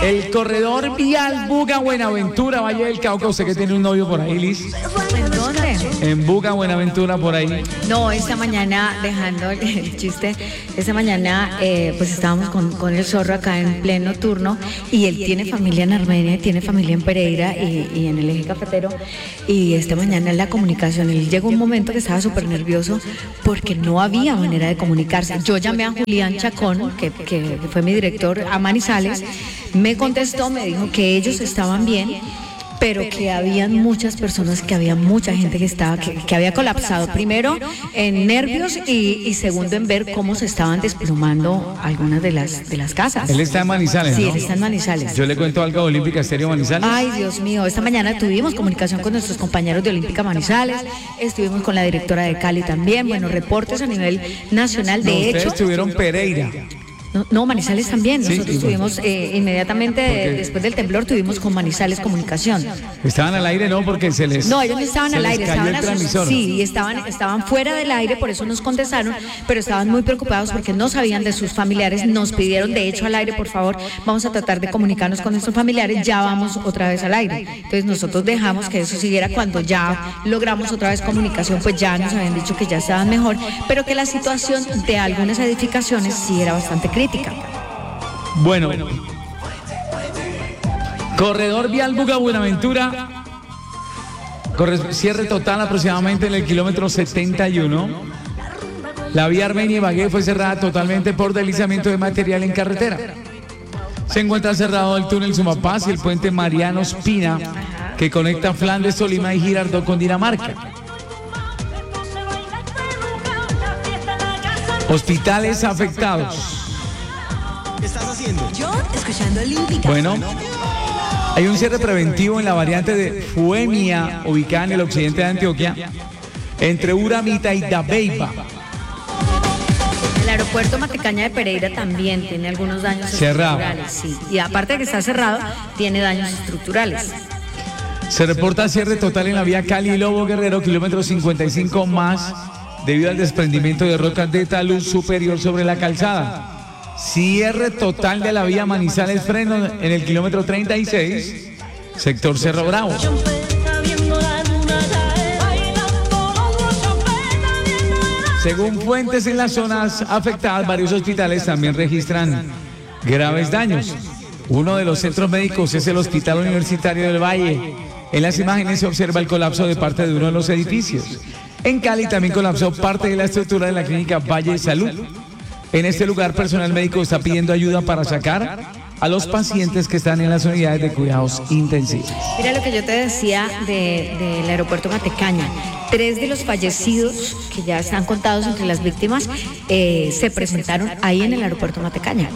El corredor vial Buga Buenaventura, Valle del Cauca. Usted que tiene un novio por ahí, Liz. ¿En dónde? En Buga Buenaventura, por ahí. No, esta mañana, dejando el chiste, esta mañana pues estábamos con el zorro acá en pleno turno y él tiene familia en Armenia, tiene familia en Pereira y en el eje cafetero, y esta mañana en la comunicación, él llegó un momento que estaba súper nervioso porque no había manera de comunicarse. Yo llamé a Julián Chacón, que fue mi director a Manizales, me contestó, me dijo que ellos estaban bien, pero que habían muchas personas, que había mucha gente que había colapsado, primero en nervios y segundo en ver cómo se estaban desplomando algunas de las casas. Él está en Manizales, Sí, ¿no? él está en Manizales. Yo le cuento algo de Olímpica Estéreo Manizales. Ay, Dios mío, esta mañana tuvimos comunicación con nuestros compañeros de Olímpica Manizales, estuvimos con la directora de Cali también, bueno, reportes a nivel nacional, No, de ustedes hecho. estuvieron Pereira. No, Manizales también. Sí, Nosotros tuvimos inmediatamente después del temblor, tuvimos con Manizales comunicación. Estaban al aire, ¿no? Porque se les... No, ellos no estaban se al les aire, cayó estaban el transmisor. sí, estaban fuera del aire, por eso nos contestaron, pero estaban muy preocupados porque no sabían de sus familiares. Nos pidieron, de hecho, al aire, por favor, vamos a tratar de comunicarnos con nuestros familiares, ya vamos otra vez al aire. Entonces nosotros dejamos que eso siguiera. Cuando ya logramos otra vez comunicación, pues ya nos habían dicho que ya estaban mejor, pero que la situación de algunas edificaciones sí era bastante crítica. Bueno, corredor vial Buga Buenaventura, cierre total aproximadamente en el kilómetro 71. La vía Armenia Ibagué fue cerrada totalmente por deslizamiento de material en carretera. Se encuentra cerrado el túnel Sumapaz y el puente Mariano Espina, que conecta Flandes, Tolima y Girardot con Dinamarca. Hospitales afectados. ¿Qué estás haciendo? Yo escuchando Olímpica. Bueno, hay un cierre preventivo en la variante de Fuemia, ubicada en el occidente de Antioquia, entre Uramita y Dabeiba. El aeropuerto Matecaña de Pereira también tiene algunos daños Cerrado. estructurales. Sí. Y aparte de que está cerrado, tiene daños estructurales. Se reporta cierre total en la vía Cali-Lobo Guerrero, kilómetro 55 más, debido al desprendimiento de rocas de talud superior sobre la calzada. Cierre total de la vía Manizales Freno en el kilómetro 36, sector Cerro Bravo. Según fuentes en las zonas afectadas, varios hospitales también registran graves daños. Uno de los centros médicos es el Hospital Universitario del Valle. En las imágenes se observa el colapso de parte de uno de los edificios. En Cali también colapsó parte de la estructura de la clínica Valle Salud. En este lugar, personal médico está pidiendo ayuda para sacar a los pacientes que están en las unidades de cuidados intensivos. Mira lo que yo te decía del aeropuerto Matecaña. 3 de los fallecidos, que ya están contados entre las víctimas, se presentaron ahí en el aeropuerto Matecaña.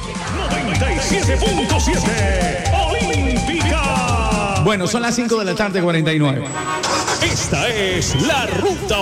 97.7 Olímpica. Bueno, son las 5 de la tarde, 49. Esta es la ruta